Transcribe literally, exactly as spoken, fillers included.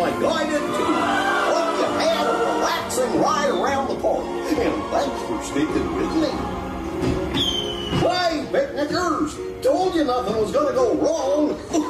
family guided tour. Hope you had a relaxing ride around the park, and thanks for sticking with me. Hey, picnickers, told you nothing was going to go wrong.